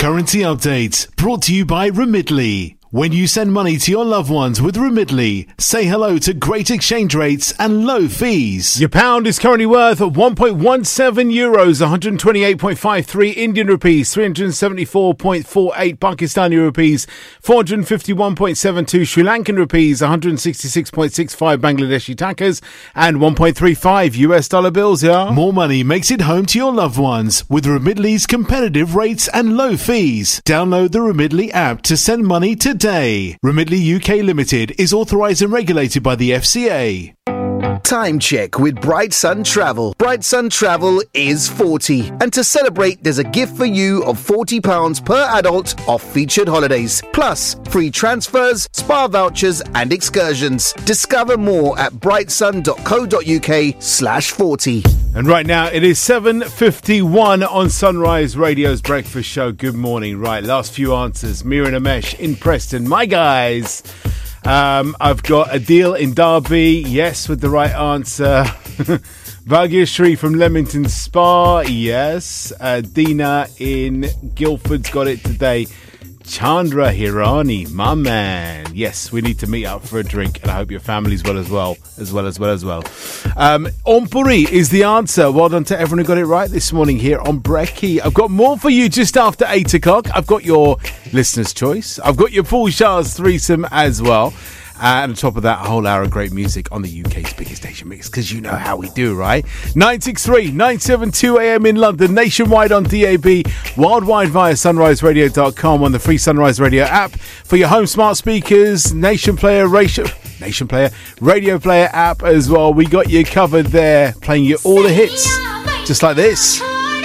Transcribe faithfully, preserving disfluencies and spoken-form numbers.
Currency update brought to you by Remitly. When you send money to your loved ones with Remitly, say hello to great exchange rates and low fees. Your pound is currently worth one point one seven euros, one hundred twenty-eight point five three Indian rupees, three hundred seventy-four point four eight Pakistani rupees, four hundred fifty-one point seven two Sri Lankan rupees, one hundred sixty-six point six five Bangladeshi takas, and one point three five U S dollar bills, yeah? More money makes it home to your loved ones with Remitly's competitive rates and low fees. Download the Remitly app to send money today. Remitly U K Limited is authorised and regulated by the F C A. Time check with Bright Sun Travel. Bright Sun Travel is forty. And to celebrate, there's a gift for you of forty pounds per adult off featured holidays. Plus, free transfers, spa vouchers and excursions. Discover more at brightsun.co.uk slash 40. And right now it is seven fifty-one on Sunrise Radio's Breakfast Show. Good morning. Right, last few answers. Mira and Amesh in Preston. My guys. Um, I've got a deal in Derby, yes, with the right answer. Bhagyashree from Leamington Spa, yes. Uh, Dina in Guildford's got it today. Chandra Hirani, my man. Yes, we need to meet up for a drink, and I hope your family's well as well, as well as well as well. Um, Ompuri is the answer. Well done to everyone who got it right this morning here on Brekkie. I've got more for you just after eight o'clock. I've got your listener's choice. I've got your Paul Shah's threesome as well. Uh, and on top of that, a whole hour of great music on the U K's biggest station mix, because you know how we do, right? nine six three, nine seven two A M in London, nationwide on D A B, worldwide via sunrise radio dot com, on the free Sunrise Radio app for your home smart speakers, Nation Player, ratio, Nation Player, Radio Player app as well. We got you covered there, playing you all the hits, just like this.